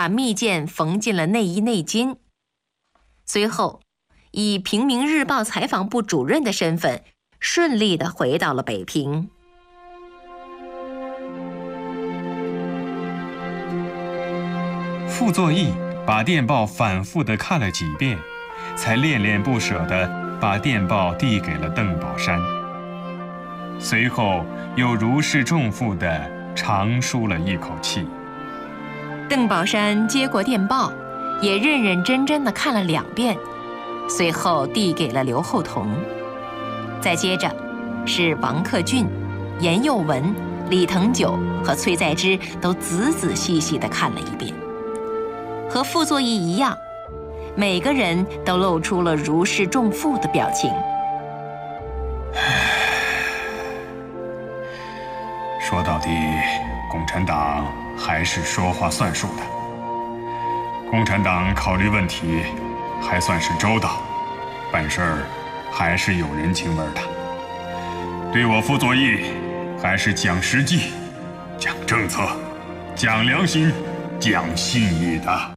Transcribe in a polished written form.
把密件缝进了内衣内襟。随后，以平民日报采访部主任的身份，顺利地回到了北平。 傅作义把电报反复地看了几遍，才恋恋不舍地把电报递给了邓宝山，随后又如释重负地长舒了一口气。 邓宝山接过电报，也认认真真地看了2遍，随后递给了刘厚同。再接着是王克俊、严幼文、李腾九和崔在之都仔仔细细地看了一遍。和傅作义一样，每个人都露出了如释重负的表情。 说到底，共产党还是说话算数的。共产党考虑问题还算是周到，办事儿还是有人情味的。对我傅作义，还是讲实际、讲政策、讲良心、讲信义的。